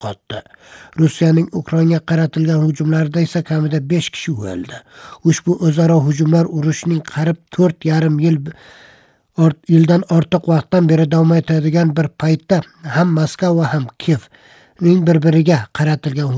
qotdi. Rossiyaning Ukrainaga qaratilgan hujumlarida esa kamida 5 kishi o'ldi. Ushbu o'zaro hujumlar urushning qariyb 4,5 yildan ortiq vaqtdan beri davom etadigan bir paytda ham Moskva va ham Kiyevning bir-biriga qaratilgan